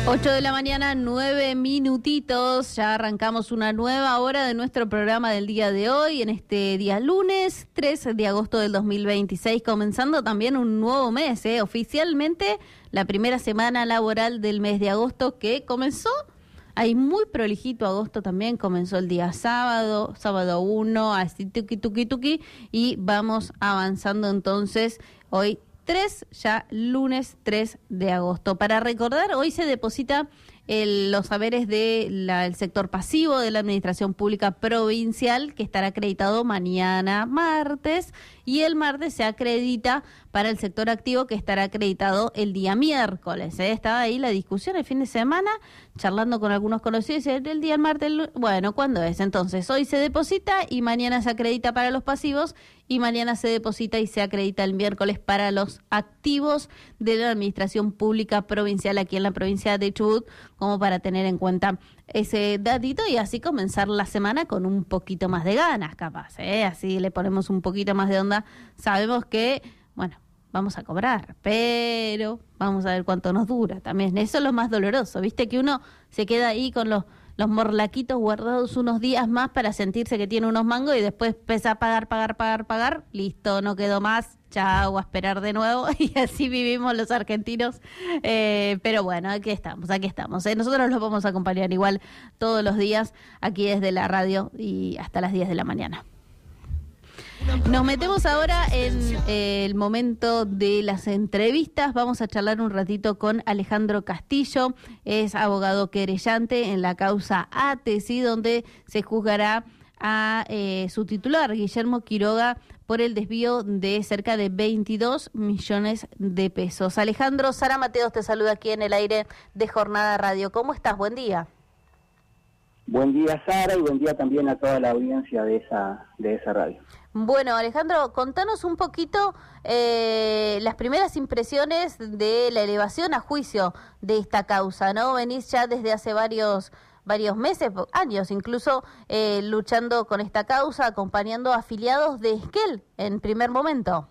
8 de la mañana, 9 minutitos, ya arrancamos una nueva hora de nuestro programa del día de hoy, en este día lunes 3 de agosto del 2026, comenzando también un nuevo mes, oficialmente la primera semana laboral del mes de agosto que comenzó, ahí muy prolijito agosto también, comenzó el día sábado 1, así tuki, y vamos avanzando entonces hoy 3, ya lunes 3 de agosto. Para recordar, hoy se deposita los saberes del sector pasivo de la Administración Pública Provincial, que estará acreditado mañana martes, y el martes se acredita para el sector activo, que estará acreditado el día miércoles. Estaba ahí la discusión el fin de semana, charlando con algunos conocidos, y el día martes, bueno, ¿cuándo es? Entonces, hoy se deposita y mañana se acredita para los pasivos, y mañana se deposita y se acredita el miércoles para los activos de la Administración Pública Provincial aquí en la provincia de Chubut, como para tener en cuenta ese datito y así comenzar la semana con un poquito más de ganas, capaz, así le ponemos un poquito más de onda. Sabemos que, bueno, vamos a cobrar, pero vamos a ver cuánto nos dura también. Eso es lo más doloroso, viste que uno se queda ahí con los morlaquitos guardados unos días más para sentirse que tiene unos mangos y después empieza a pagar, listo, no quedó más, chao, a esperar de nuevo, y así vivimos los argentinos, pero bueno, aquí estamos, nosotros los vamos a acompañar igual todos los días aquí desde la radio y hasta las 10 de la mañana. Nos metemos ahora en el momento de las entrevistas. Vamos a charlar un ratito con Alejandro Castillo, es abogado querellante en la causa ATESI, donde se juzgará a su titular, Guillermo Quiroga, por el desvío de cerca de 22 millones de pesos. Alejandro, Sara Mateos te saluda aquí en el aire de Jornada Radio. ¿Cómo estás? Buen día. Buen día, Sara, y buen día también a toda la audiencia de esa radio. Bueno, Alejandro, contanos un poquito las primeras impresiones de la elevación a juicio de esta causa, ¿no? Venís ya desde hace varios meses, años incluso, luchando con esta causa, acompañando a afiliados de Esquel en primer momento.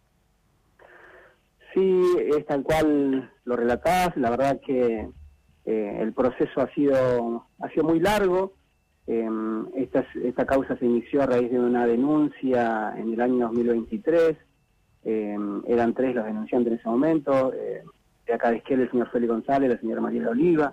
Sí, es tal cual lo relatás. La verdad que el proceso ha sido muy largo. Esta causa se inició a raíz de una denuncia en el año 2023. Eran 3 los denunciantes en ese momento. De acá de Esquel, el señor Félix González, la señora María Oliva.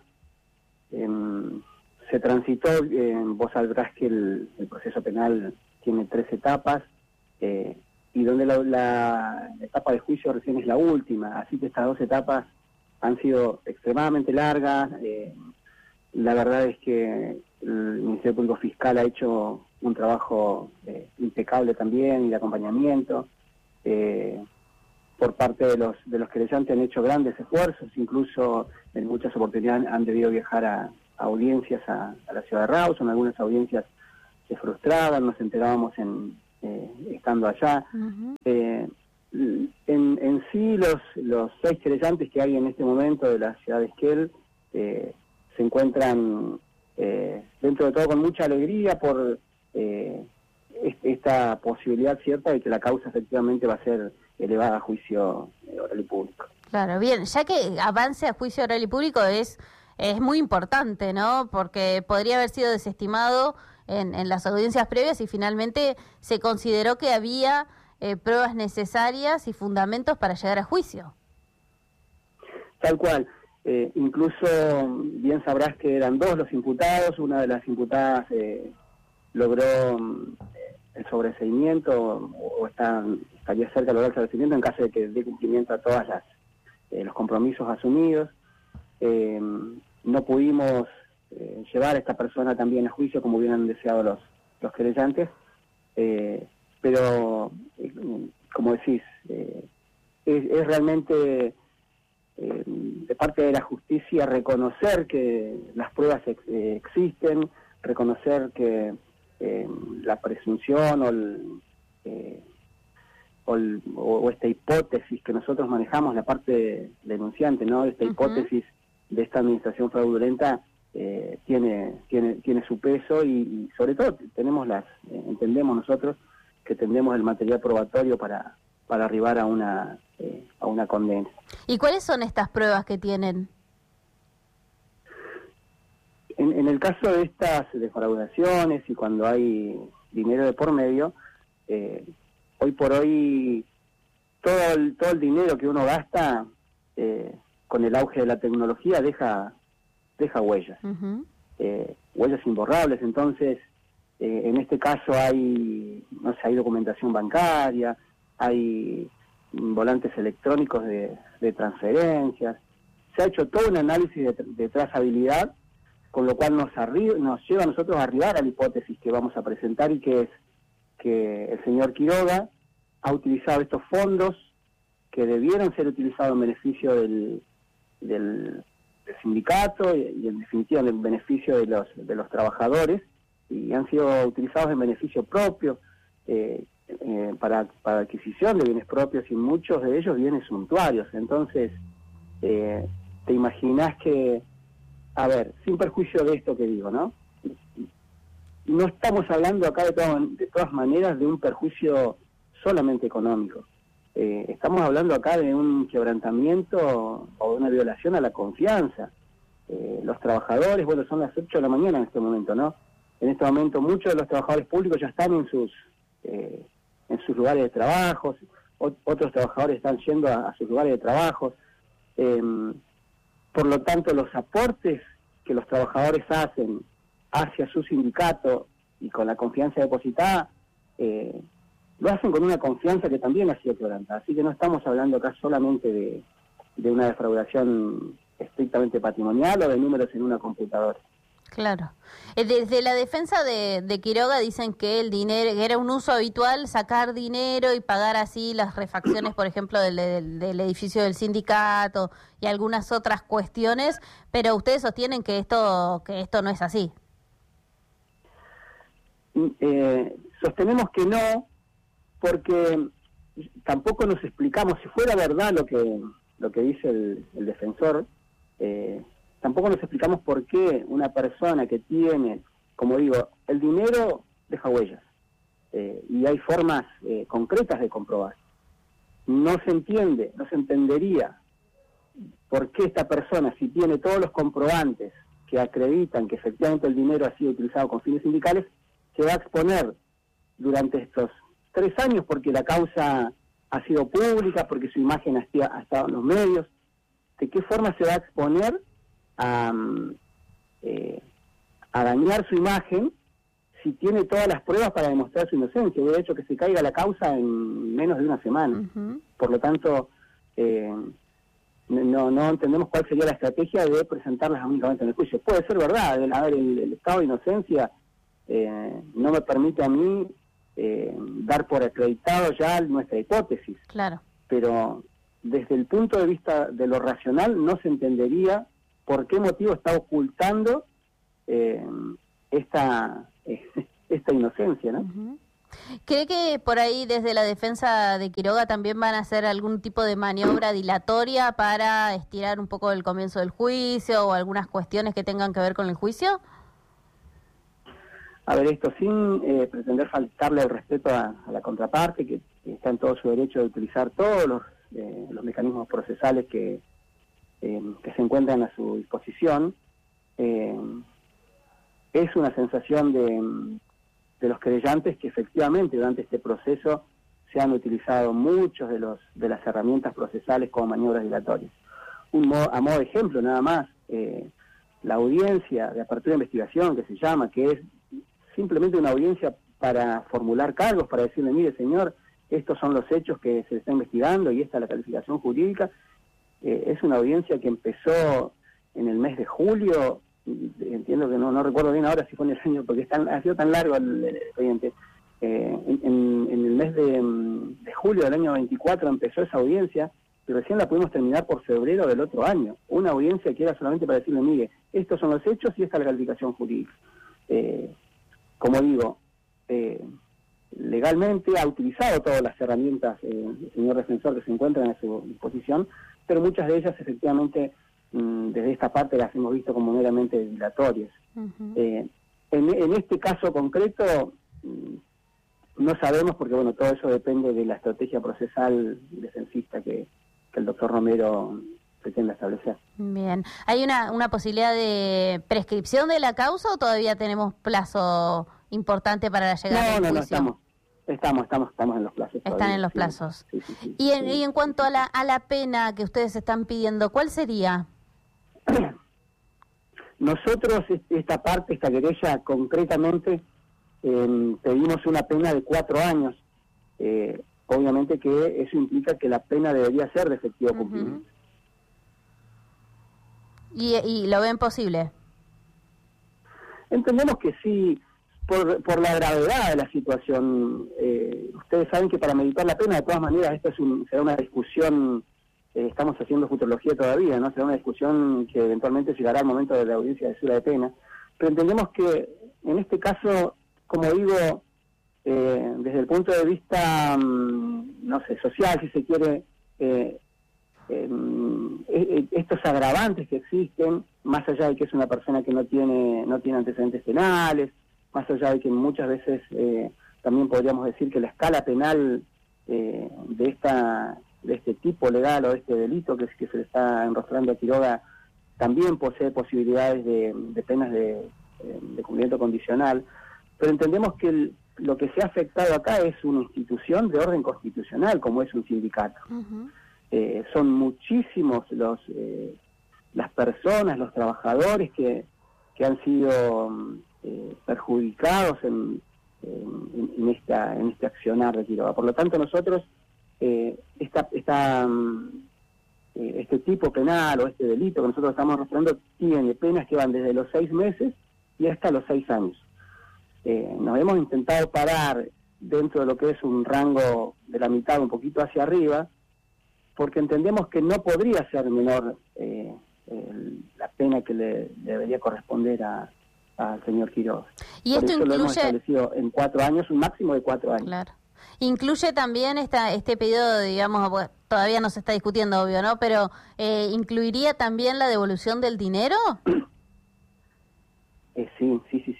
Se transitó, vos sabrás que el proceso penal tiene 3 etapas, y donde la etapa de juicio recién es la última, así que estas 2 etapas han sido extremadamente largas. La verdad es que el Ministerio Público Fiscal ha hecho un trabajo impecable también, y de acompañamiento. Por parte de los querellantes han hecho grandes esfuerzos, incluso en muchas oportunidades han debido viajar a audiencias a la ciudad de Rawson. Algunas audiencias se frustraban, nos enterábamos estando allá. Uh-huh. En sí, los 6 querellantes que hay en este momento de la ciudad de Esquel se encuentran dentro de todo con mucha alegría por esta posibilidad cierta de que la causa efectivamente va a ser elevada a juicio oral y público. Claro, bien, ya que avance a juicio oral y público es muy importante, ¿no? Porque podría haber sido desestimado en las audiencias previas y finalmente se consideró que había pruebas necesarias y fundamentos para llegar a juicio. Tal cual. Incluso bien sabrás que eran 2 los imputados. Una de las imputadas logró el sobreseimiento o estaría cerca de lograr el sobreseimiento en caso de que dé cumplimiento a todas los compromisos asumidos. No pudimos llevar a esta persona también a juicio como hubieran deseado los querellantes, pero como decís, es realmente de parte de la justicia reconocer que las pruebas existen, reconocer que la presunción o esta hipótesis que nosotros manejamos, la parte denunciante, ¿no? Esta hipótesis de esta administración fraudulenta tiene su peso y sobre todo entendemos nosotros que tendremos el material probatorio para arribar a una condena. ¿Y cuáles son estas pruebas que tienen? En el caso de estas defraudaciones y cuando hay dinero de por medio, hoy por hoy todo el dinero que uno gasta con el auge de la tecnología deja huellas, huellas imborrables. Entonces, en este caso hay documentación bancaria, hay volantes electrónicos de transferencias. Se ha hecho todo un análisis de trazabilidad, con lo cual nos lleva a nosotros a arribar a la hipótesis que vamos a presentar, y que es que el señor Quiroga ha utilizado estos fondos que debieron ser utilizados en beneficio del sindicato y en definitiva en beneficio de los trabajadores, y han sido utilizados en beneficio propio, para adquisición de bienes propios, y muchos de ellos bienes suntuarios. Entonces, te imaginás que, a ver, sin perjuicio de esto que digo, ¿no? No estamos hablando acá de todas maneras de un perjuicio solamente económico. Estamos hablando acá de un quebrantamiento o de una violación a la confianza. Los trabajadores, bueno, son las 8 de la mañana en este momento, ¿no? En este momento muchos de los trabajadores públicos ya están en sus lugares de trabajo, otros trabajadores están yendo a sus lugares de trabajo. Por lo tanto, los aportes que los trabajadores hacen hacia su sindicato y con la confianza depositada, lo hacen con una confianza que también ha sido quebrantada. Así que no estamos hablando acá solamente de una defraudación estrictamente patrimonial o de números en una computadora. Claro. Desde la defensa de Quiroga dicen que el dinero, que era un uso habitual sacar dinero y pagar así las refacciones, por ejemplo, del edificio del sindicato y algunas otras cuestiones, pero ustedes sostienen que esto no es así. Sostenemos que no, porque tampoco nos explicamos. Si fuera verdad lo que dice el defensor, tampoco nos explicamos por qué una persona que tiene, como digo, el dinero deja huellas, y hay formas concretas de comprobar. No se entendería por qué esta persona, si tiene todos los comprobantes que acreditan que efectivamente el dinero ha sido utilizado con fines sindicales, se va a exponer durante estos 3 años, porque la causa ha sido pública, porque su imagen ha estado en los medios. ¿De qué forma se va a exponer a dañar su imagen si tiene todas las pruebas para demostrar su inocencia? De hecho, que se caiga la causa en menos de una semana. Por lo tanto, no entendemos cuál sería la estrategia de presentarlas únicamente en el juicio. Puede ser verdad, el estado de inocencia no me permite a mí dar por acreditado ya nuestra hipótesis. Claro. Pero desde el punto de vista de lo racional no se entendería por qué motivo está ocultando esta inocencia, ¿no? ¿Cree que por ahí desde la defensa de Quiroga también van a hacer algún tipo de maniobra dilatoria para estirar un poco el comienzo del juicio o algunas cuestiones que tengan que ver con el juicio? A ver, esto sin pretender faltarle el respeto a la contraparte, que está en todo su derecho de utilizar todos los mecanismos procesales que se encuentran a su disposición. Es una sensación de los querellantes que efectivamente durante este proceso se han utilizado muchos de las herramientas procesales como maniobras dilatorias. A modo de ejemplo, nada más, la audiencia de apertura de investigación, que se llama, que es simplemente una audiencia para formular cargos, para decirle, mire señor, estos son los hechos que se está investigando y esta es la calificación jurídica. Es una audiencia que empezó en el mes de julio, entiendo que no recuerdo bien ahora si fue en el año, porque ha sido tan largo el expediente. En el mes de julio del año 24 empezó esa audiencia, y recién la pudimos terminar por febrero del otro año. Una audiencia que era solamente para decirle, mire, estos son los hechos y esta es la calificación jurídica. Como digo, legalmente ha utilizado todas las herramientas el señor defensor que se encuentran a su disposición, pero muchas de ellas efectivamente desde esta parte las hemos visto como meramente dilatorias. En este caso concreto no sabemos, porque bueno, todo eso depende de la estrategia procesal defensista que el doctor Romero pretenda establecer. Bien. ¿Hay una posibilidad de prescripción de la causa o todavía tenemos plazo importante para la llegada del juicio? No, estamos en los plazos. Están todavía, en los sí. plazos. Sí. Y en cuanto a la pena que ustedes están pidiendo, ¿cuál sería? Nosotros, esta querella concretamente, pedimos una pena de 4 años. Obviamente que eso implica que la pena debería ser de efectivo cumplimiento. ¿Y lo ven posible? Entendemos que sí, por la gravedad de la situación. Ustedes saben que para meditar la pena, de todas maneras, esto será una discusión, estamos haciendo futurología todavía, ¿no? Será una discusión que eventualmente llegará al momento de la audiencia de censura de pena. Pero entendemos que en este caso, como digo, desde el punto de vista, no sé, social, si se quiere, estos agravantes que existen, más allá de que es una persona que no tiene antecedentes penales, más allá de que muchas veces también podríamos decir que la escala penal de este tipo legal o de este delito que se le está enrostrando a Quiroga también posee posibilidades de penas de cumplimiento condicional, pero entendemos que lo que se ha afectado acá es una institución de orden constitucional, como es un sindicato. Son muchísimos las personas, los trabajadores que han sido perjudicados en este accionar de Quiroga. Por lo tanto, nosotros este tipo penal o este delito que nosotros estamos arrastrando tiene penas que van desde los 6 meses y hasta los 6 años. Nos hemos intentado parar dentro de lo que es un rango de la mitad, un poquito hacia arriba, porque entendemos que no podría ser menor la pena que le debería corresponder al señor Quiroga. Y por esto eso incluye... lo hemos establecido en 4 años, un máximo de 4 años. Claro. Incluye también este pedido, digamos, bueno, todavía no se está discutiendo, obvio, ¿no? Pero ¿incluiría también la devolución del dinero? Sí.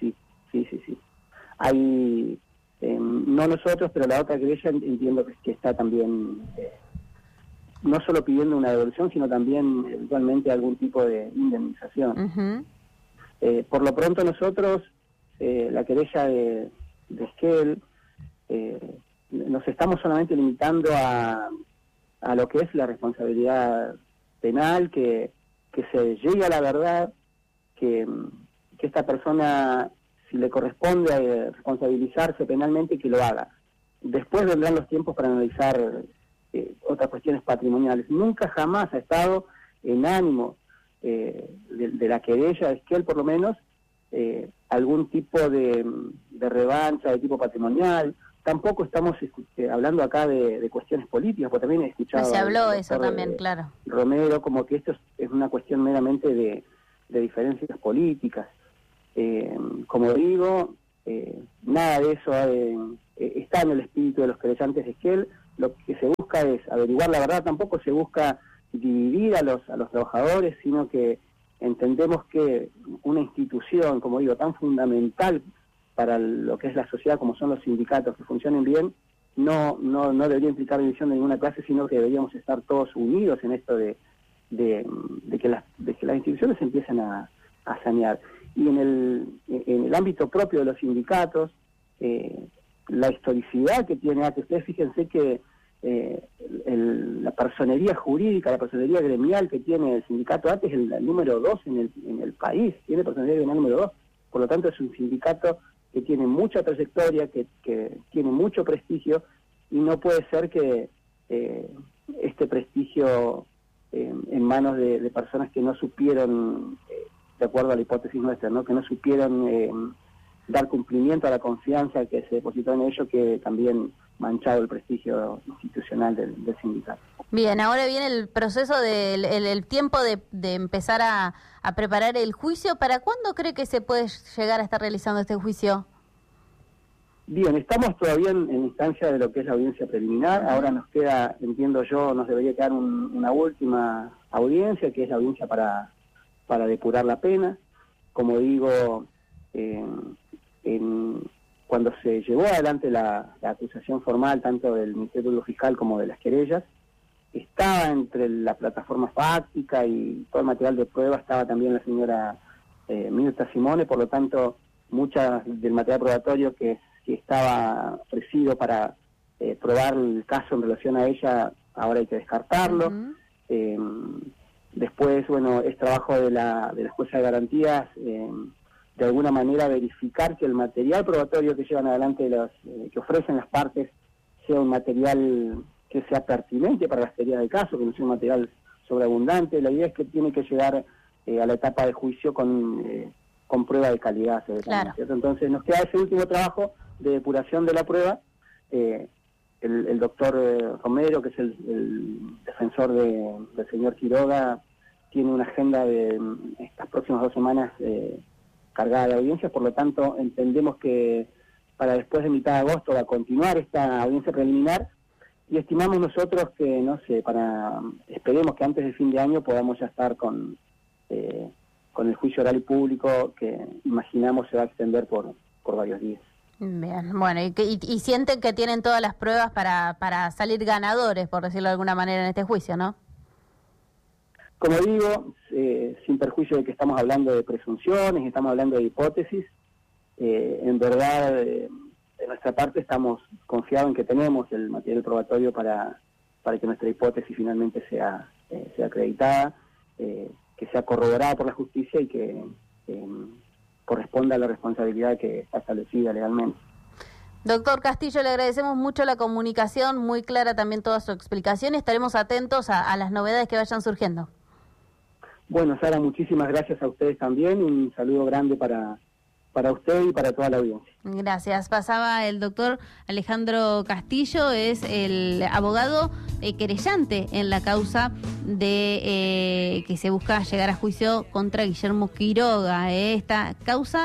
Hay, no nosotros, pero la otra querella entiendo que está también, no solo pidiendo una devolución, sino también eventualmente algún tipo de indemnización. Por lo pronto nosotros, la querella de Esquel, nos estamos solamente limitando a lo que es la responsabilidad penal, que se llegue a la verdad, que esta persona, si le corresponde responsabilizarse penalmente, que lo haga. Después vendrán los tiempos para analizar otras cuestiones patrimoniales. Nunca jamás ha estado en ánimo de la querella de Esquel, por lo menos, algún tipo de revancha de tipo patrimonial. Tampoco estamos hablando acá de cuestiones políticas, porque también he escuchado... Se habló eso también, claro. Romero, como que esto es una cuestión meramente de diferencias políticas. Como digo, nada de eso está en el espíritu de los querellantes de Esquel. Lo que se busca es averiguar la verdad, tampoco se busca dividir a los trabajadores, sino que entendemos que una institución, como digo, tan fundamental para lo que es la sociedad como son los sindicatos, que funcionen bien, no debería implicar división de ninguna clase, sino que deberíamos estar todos unidos en esto de que las instituciones empiecen a sanear. Y en el ámbito propio de los sindicatos, la historicidad que tiene ATE, ustedes fíjense que la personería jurídica, la personería gremial que tiene el sindicato ATE es el número 2 en el país, tiene personería gremial número 2, por lo tanto es un sindicato que tiene mucha trayectoria, que tiene mucho prestigio, y no puede ser que este prestigio en manos de personas que no supieron, de acuerdo a la hipótesis nuestra, ¿no?, que no supieron dar cumplimiento a la confianza que se depositó en ello, que también manchado el prestigio institucional del sindicato. Bien, ahora viene el proceso el tiempo de empezar a preparar el juicio. ¿Para cuándo cree que se puede llegar a estar realizando este juicio? Bien, estamos todavía en instancia de lo que es la audiencia preliminar. Ahora nos queda, entiendo yo, nos debería quedar una última audiencia, que es la audiencia para depurar la pena. Como digo, cuando se llevó adelante la acusación formal, tanto del Ministerio Público Fiscal como de las querellas, estaba entre la plataforma fáctica y todo el material de prueba, estaba también la señora Mirta Simone, por lo tanto, mucha del material probatorio que estaba ofrecido para probar el caso en relación a ella, ahora hay que descartarlo. Después, bueno, es trabajo de la jueza de garantías de alguna manera verificar que el material probatorio que llevan adelante que ofrecen las partes sea un material que sea pertinente para las teorías del caso, que no sea un material sobreabundante. La idea es que tiene que llegar a la etapa de juicio con prueba de calidad. Claro. Entonces nos queda ese último trabajo de depuración de la prueba. El doctor Romero, que es el defensor del señor Quiroga, tiene una agenda de estas próximas 2 semanas cargada de audiencias, por lo tanto entendemos que para después de mitad de agosto va a continuar esta audiencia preliminar y estimamos nosotros que, no sé, esperemos que antes del fin de año podamos ya estar con el juicio oral y público que imaginamos se va a extender por varios días. Bien, bueno, y sienten que tienen todas las pruebas para salir ganadores, por decirlo de alguna manera, en este juicio, ¿no? Como digo, sin perjuicio de que estamos hablando de presunciones, estamos hablando de hipótesis, en verdad, de nuestra parte estamos confiados en que tenemos el material probatorio para que nuestra hipótesis finalmente sea acreditada, que sea corroborada por la justicia y que corresponda a la responsabilidad que está establecida legalmente. Doctor Castillo, le agradecemos mucho la comunicación, muy clara también toda su explicación. Estaremos atentos a las novedades que vayan surgiendo. Bueno, Sara, muchísimas gracias a ustedes también. Un saludo grande para usted y para toda la audiencia. Gracias. Pasaba el doctor Alejandro Castillo, es el abogado querellante en la causa de que se busca llegar a juicio contra Guillermo Quiroga. Esta causa,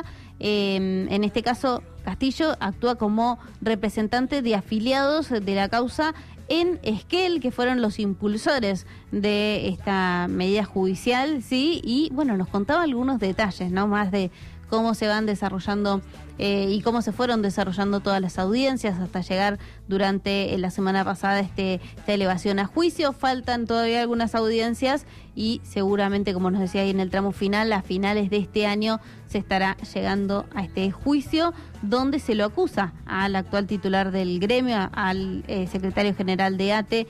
en este caso, Castillo actúa como representante de afiliados de la causa en Esquel, que fueron los impulsores de esta medida judicial, ¿sí? Y bueno, nos contaba algunos detalles, ¿no? Más de cómo se van desarrollando y cómo se fueron desarrollando todas las audiencias hasta llegar durante la semana pasada esta elevación a juicio. Faltan todavía algunas audiencias y seguramente, como nos decía ahí en el tramo final, a finales de este año se estará llegando a este juicio donde se lo acusa al actual titular del gremio, al secretario general de ATE,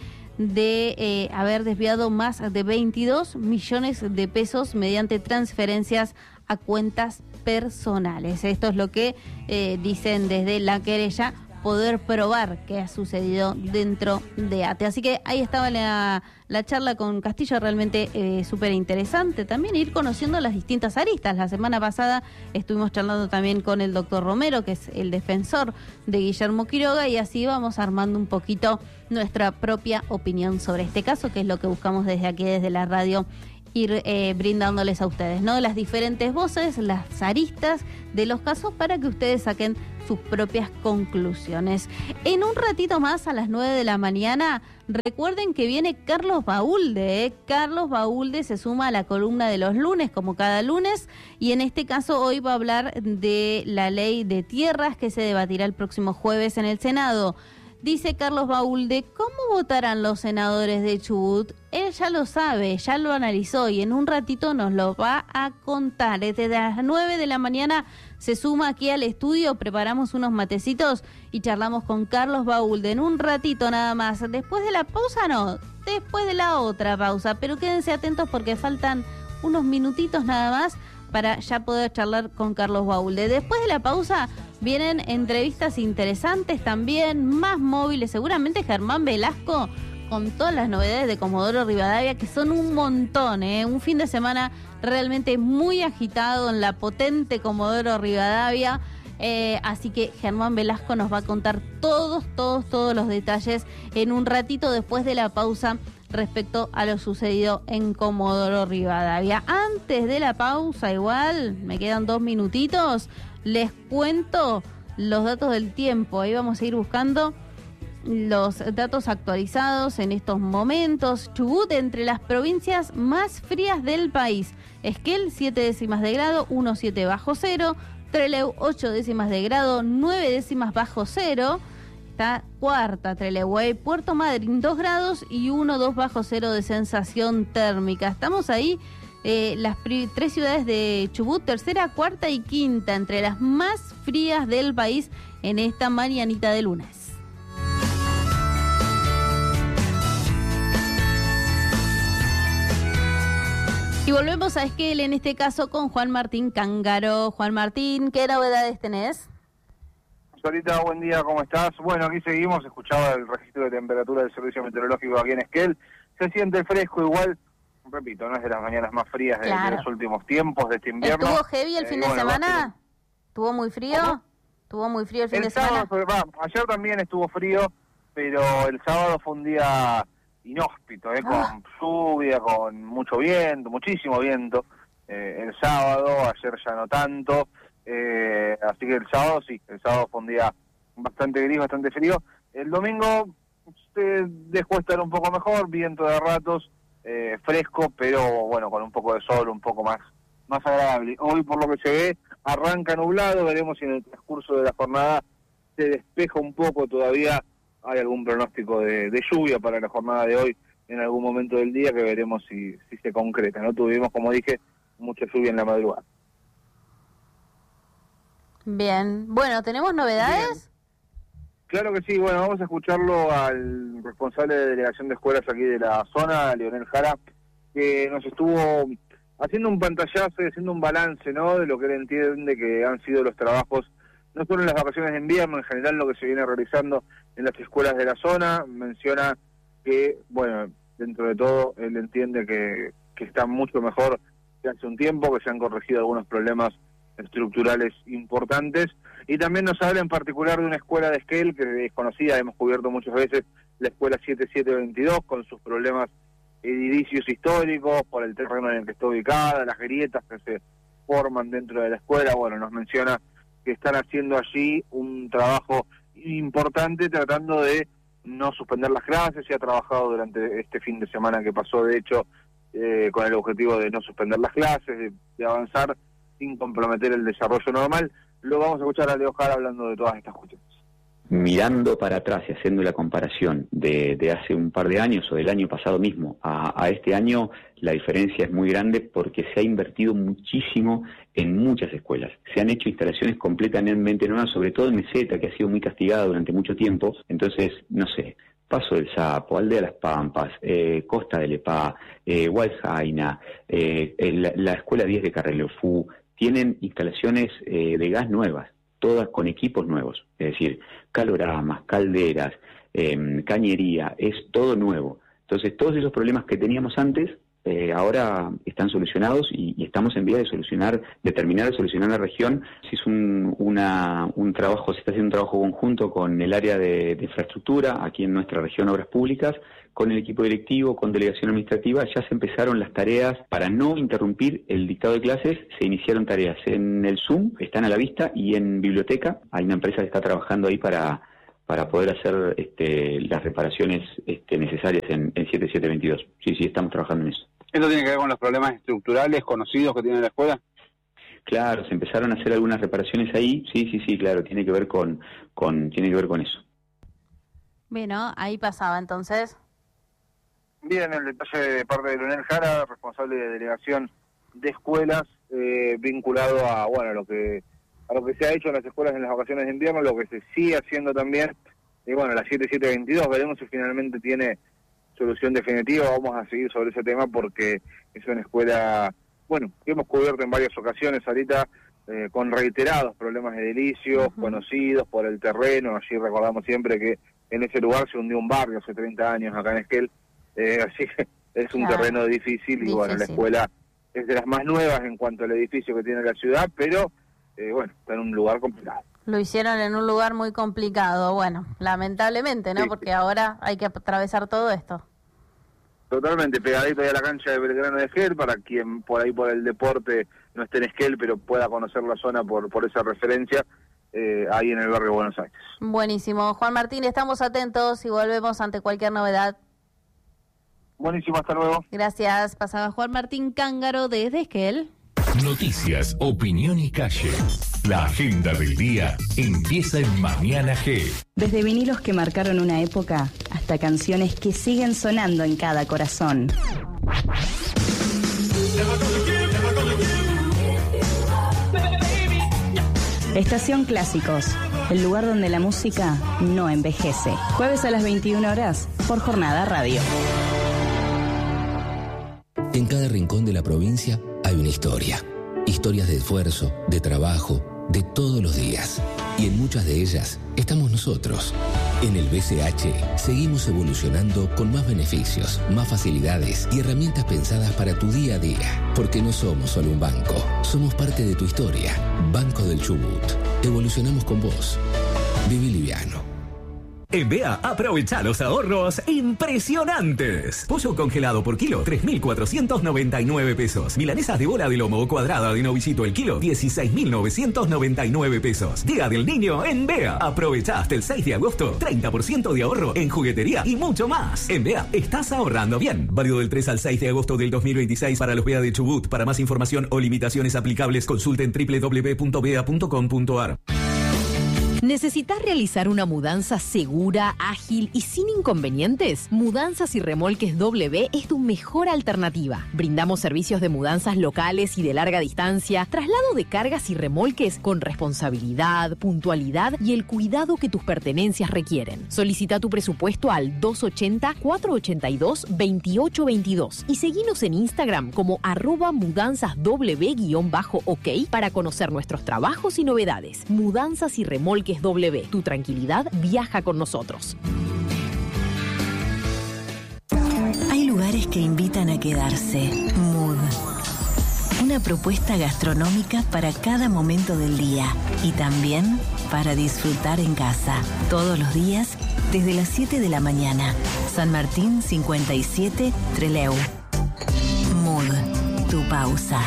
de haber desviado más de 22 millones de pesos mediante transferencias a cuentas personales. Esto es lo que dicen desde la querella, poder probar que ha sucedido dentro de ATE. Así que ahí estaba la charla con Castillo, realmente súper interesante. También ir conociendo las distintas aristas. La semana pasada estuvimos charlando también con el doctor Romero, que es el defensor de Guillermo Quiroga, y así vamos armando un poquito nuestra propia opinión sobre este caso, que es lo que buscamos desde aquí, desde la radio, ir brindándoles a ustedes, ¿no? Las diferentes voces, las aristas de los casos para que ustedes saquen sus propias conclusiones. En un ratito más, a las 9 de la mañana, recuerden que viene Carlos Baúlde. Carlos Baúlde se suma a la columna de los lunes, como cada lunes, y en este caso hoy va a hablar de la ley de tierras que se debatirá el próximo jueves en el Senado. Dice Carlos Baúlde, ¿cómo votarán los senadores de Chubut? Él ya lo sabe, ya lo analizó y en un ratito nos lo va a contar. Desde las 9 de la mañana se suma aquí al estudio, preparamos unos matecitos y charlamos con Carlos Baúlde en un ratito nada más. Después de la pausa no, después de la otra pausa, pero quédense atentos porque faltan unos minutitos nada más para ya poder charlar con Carlos Baúlde. Después de la pausa vienen entrevistas interesantes también, más móviles, seguramente Germán Velasco con todas las novedades de Comodoro Rivadavia, que son un montón, un fin de semana realmente muy agitado en la potente Comodoro Rivadavia, así que Germán Velasco nos va a contar todos los detalles en un ratito después de la pausa respecto a lo sucedido en Comodoro Rivadavia. Antes de la pausa, igual, me quedan 2 minutitos, les cuento los datos del tiempo. Ahí vamos a ir buscando los datos actualizados en estos momentos. Chubut, entre las provincias más frías del país. Esquel, 7 décimas de grado, 1,7 bajo cero. Trelew, 8 décimas de grado, 9 décimas bajo cero. está cuarta, Trelew, Puerto Madryn 2 grados y 1,2 bajo cero de sensación térmica. Estamos ahí, las 3 ciudades de Chubut, tercera, cuarta y quinta, entre las más frías del país en esta mañanita de lunes. Y volvemos a Esquel, en este caso con Juan Martín Cángaro. Juan Martín, ¿qué novedades tenés? Solita, buen día, ¿cómo estás? Bueno, aquí seguimos, escuchaba el registro de temperatura del Servicio Meteorológico aquí en Esquel. Se siente fresco igual, repito, no es de las mañanas más frías de los últimos tiempos de este invierno. ¿Estuvo heavy el fin de semana? ¿Estuvo muy frío? ¿Cómo? ¿Estuvo muy frío el fin de semana? Ayer también estuvo frío, pero el sábado fue un día inhóspito, con lluvia, con mucho viento, muchísimo viento. El sábado, ayer ya no tanto. Así que el sábado fue un día bastante gris, bastante frío. El domingo se dejó estar un poco mejor, viento de ratos, fresco, pero bueno, con un poco de sol, un poco más agradable. Hoy, por lo que se ve, arranca nublado, veremos si en el transcurso de la jornada se despeja un poco. Todavía hay algún pronóstico de lluvia para la jornada de hoy en algún momento del día, que veremos si se concreta. No tuvimos, como dije, mucha lluvia en la madrugada. Bien, bueno, ¿tenemos novedades? Bien. Claro que sí, bueno, vamos a escucharlo al responsable de delegación de escuelas aquí de la zona, Leonel Jara, que nos estuvo haciendo un pantallazo y haciendo un balance, ¿no?, de lo que él entiende que han sido los trabajos, no solo en las vacaciones de invierno, en general lo que se viene realizando en las escuelas de la zona. Menciona que, bueno, dentro de todo, él entiende que está mucho mejor que hace un tiempo, que se han corregido algunos problemas estructurales importantes, y también nos habla en particular de una escuela de Esquel que es conocida, hemos cubierto muchas veces, la escuela 7722, con sus problemas edilicios históricos, por el terreno en el que está ubicada, las grietas que se forman dentro de la escuela. Bueno, nos menciona que están haciendo allí un trabajo importante tratando de no suspender las clases. Se ha trabajado durante este fin de semana que pasó, de hecho, con el objetivo de no suspender las clases, de avanzar sin comprometer el desarrollo normal. Lo vamos a escuchar a Leo Jara hablando de todas estas cuestiones. Mirando para atrás y haciendo la comparación de hace un par de años o del año pasado mismo a este año, la diferencia es muy grande porque se ha invertido muchísimo en muchas escuelas. Se han hecho instalaciones completamente nuevas, sobre todo en Meseta, que ha sido muy castigada durante mucho tiempo. Entonces, no sé, Paso del Sapo, Aldea Las Pampas, Costa del Epá, Hualjaina, la Escuela 10 de Carrelofú, tienen instalaciones de gas nuevas, todas con equipos nuevos, es decir, caloramas, calderas, cañería, es todo nuevo. Entonces, todos esos problemas que teníamos antes, ahora están solucionados y estamos en vía de terminar de solucionar la región. Se hizo un trabajo, se está haciendo un trabajo conjunto con el área de infraestructura, aquí en nuestra región, Obras Públicas, con el equipo directivo, con delegación administrativa. Ya se empezaron las tareas para no interrumpir el dictado de clases. Se iniciaron tareas en el Zoom, están a la vista, y en biblioteca. Hay una empresa que está trabajando ahí para poder hacer las reparaciones necesarias en 7722. Sí, estamos trabajando en eso. ¿Esto tiene que ver con los problemas estructurales conocidos que tiene la escuela? Claro, se empezaron a hacer algunas reparaciones ahí. Sí, claro, tiene que ver con eso. Bueno, ahí pasaba entonces. Bien, el detalle de parte de Leonel Jara, responsable de delegación de escuelas, vinculado a lo que se ha hecho en las escuelas en las vacaciones de invierno, lo que se sigue haciendo también, y la 7722, veremos si finalmente tiene solución definitiva. Vamos a seguir sobre ese tema porque es una escuela, que hemos cubierto en varias ocasiones ahorita, con reiterados problemas edilicios, conocidos por el terreno. Allí recordamos siempre que en ese lugar se hundió un barrio hace 30 años, acá en Esquel, así que es un terreno difícil, y la escuela es de las más nuevas en cuanto al edificio que tiene la ciudad, pero está en un lugar complicado. Lo hicieron en un lugar muy complicado, lamentablemente, ¿no? Sí. Porque ahora hay que atravesar todo esto. Totalmente, pegadito ahí a la cancha de Belgrano de Esquel, para quien por ahí por el deporte no esté en Esquel, pero pueda conocer la zona por esa referencia, ahí en el barrio Buenos Aires. Buenísimo. Juan Martín, estamos atentos y volvemos ante cualquier novedad. Buenísimo, hasta luego. Gracias. Pasaba Juan Martín Cángaro desde Esquel. Noticias, opinión y calle. La agenda del día empieza en Mañana G. Desde vinilos que marcaron una época hasta canciones que siguen sonando en cada corazón. Estación Clásicos, el lugar donde la música no envejece. Jueves a las 21 horas por Jornada Radio. En cada rincón de la provincia hay una historia. Historias de esfuerzo, de trabajo, de todos los días. Y en muchas de ellas estamos nosotros. En el BCH seguimos evolucionando con más beneficios, más facilidades y herramientas pensadas para tu día a día. Porque no somos solo un banco, somos parte de tu historia. Banco del Chubut. Evolucionamos con vos. Viví liviano. En BEA, aprovecha los ahorros impresionantes. Pollo congelado por kilo, 3.499 pesos. Milanesas de bola de lomo o cuadrada de novillito el kilo, 16.999 pesos. Día del Niño en BEA. Aprovecha hasta el 6 de agosto, 30% de ahorro en juguetea y mucho más. En BEA, estás ahorrando bien. Válido del 3 al 6 de agosto del 2026 para los BEA de Chubut. Para más información o limitaciones aplicables, consulten www.bea.com.ar. ¿Necesitas realizar una mudanza segura, ágil y sin inconvenientes? Mudanzas y Remolques W es tu mejor alternativa. Brindamos servicios de mudanzas locales y de larga distancia, traslado de cargas y remolques con responsabilidad, puntualidad y el cuidado que tus pertenencias requieren. Solicita tu presupuesto al 280-482-2822 y seguinos en Instagram como @mudanzasw_ok para conocer nuestros trabajos y novedades. Mudanzas y Remolques W. Tu tranquilidad viaja con nosotros. Hay lugares que invitan a quedarse. Mood. Una propuesta gastronómica para cada momento del día y también para disfrutar en casa. Todos los días desde las 7 de la mañana. San Martín 57, Trelew. Mood. Tu pausa.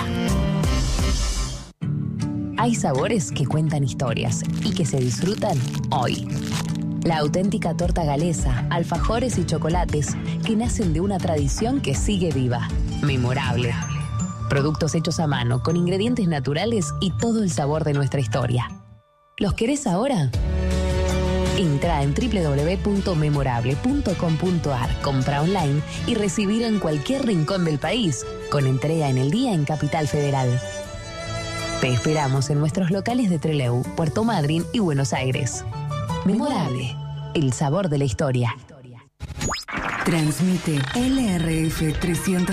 Hay sabores que cuentan historias y que se disfrutan hoy. La auténtica torta galesa, alfajores y chocolates que nacen de una tradición que sigue viva. Memorable. Productos hechos a mano, con ingredientes naturales y todo el sabor de nuestra historia. ¿Los querés ahora? Entra en www.memorable.com.ar, compra online y recibir en cualquier rincón del país, con entrega en el día en Capital Federal. Te esperamos en nuestros locales de Trelew, Puerto Madryn y Buenos Aires. Memorable, el sabor de la historia. Transmite LRF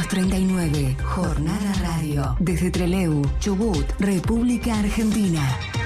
339, Jornada Radio, desde Trelew, Chubut, República Argentina.